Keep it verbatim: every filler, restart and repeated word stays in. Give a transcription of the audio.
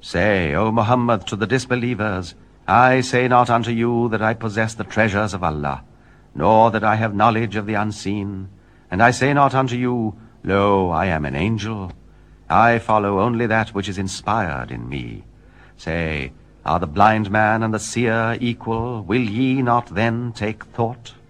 Say, O Muhammad, to the disbelievers, I say not unto you that I possess the treasures of Allah, nor that I have knowledge of the unseen. And I say not unto you, Lo, I am an angel. I follow only that which is inspired in me. Say, are the blind man and the seer equal? Will ye not then take thought?